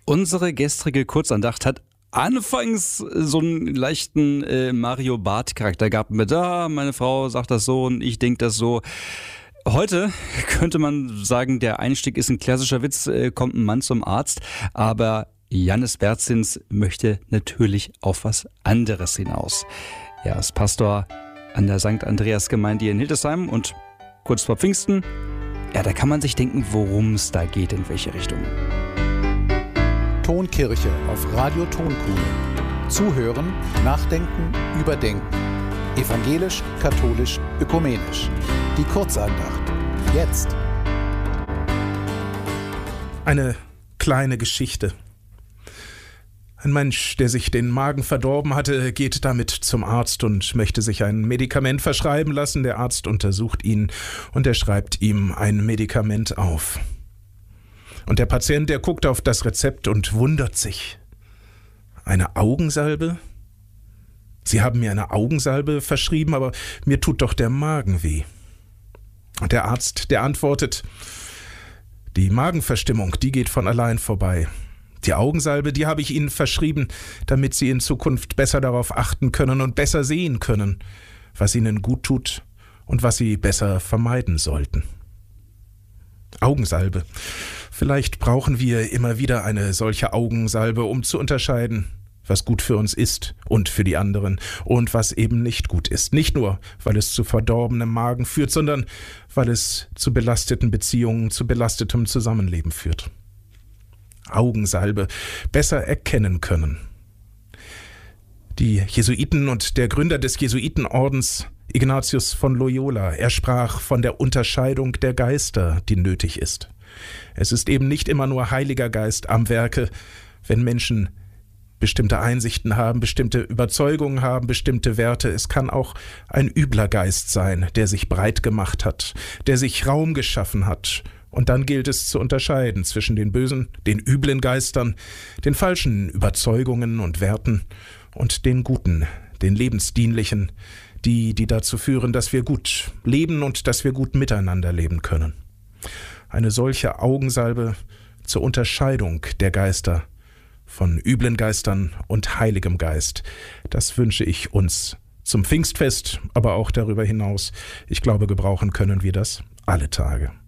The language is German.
Unsere gestrige Kurzandacht hat anfangs so einen leichten Mario Barth-Charakter gehabt mit, meine Frau sagt das so und ich denke das so. Heute könnte man sagen, der Einstieg ist ein klassischer Witz, kommt ein Mann zum Arzt, aber Jannis Bertzins möchte natürlich auf was anderes hinaus. Er ist Pastor an der St. Andreas-Gemeinde in Hildesheim und kurz vor Pfingsten, ja, da kann man sich denken, worum es da geht, in welche Richtung. Tonkirche auf Radio Tonkuhle. Zuhören, nachdenken, überdenken. Evangelisch, katholisch, ökumenisch. Die Kurzandacht. Jetzt. Eine kleine Geschichte. Ein Mensch, der sich den Magen verdorben hatte, geht damit zum Arzt und möchte sich ein Medikament verschreiben lassen. Der Arzt untersucht ihn und er schreibt ihm ein Medikament auf. Und der Patient, der guckt auf das Rezept und wundert sich. Eine Augensalbe? Sie haben mir eine Augensalbe verschrieben, aber mir tut doch der Magen weh. Und der Arzt, der antwortet, die Magenverstimmung, die geht von allein vorbei. Die Augensalbe, die habe ich Ihnen verschrieben, damit Sie in Zukunft besser darauf achten können und besser sehen können, was Ihnen gut tut und was Sie besser vermeiden sollten. Augensalbe. Vielleicht brauchen wir immer wieder eine solche Augensalbe, um zu unterscheiden, was gut für uns ist und für die anderen und was eben nicht gut ist. Nicht nur, weil es zu verdorbenem Magen führt, sondern weil es zu belasteten Beziehungen, zu belastetem Zusammenleben führt. Augensalbe, besser erkennen können. Die Jesuiten und der Gründer des Jesuitenordens, Ignatius von Loyola, er sprach von der Unterscheidung der Geister, die nötig ist. Es ist eben nicht immer nur Heiliger Geist am Werke, wenn Menschen bestimmte Einsichten haben, bestimmte Überzeugungen haben, bestimmte Werte. Es kann auch ein übler Geist sein, der sich breit gemacht hat, der sich Raum geschaffen hat. Und dann gilt es zu unterscheiden zwischen den bösen, den üblen Geistern, den falschen Überzeugungen und Werten und den guten, den lebensdienlichen, die dazu führen, dass wir gut leben und dass wir gut miteinander leben können. Eine solche Augensalbe zur Unterscheidung der Geister von üblen Geistern und Heiligem Geist, das wünsche ich uns zum Pfingstfest, aber auch darüber hinaus. Ich glaube, gebrauchen können wir das alle Tage.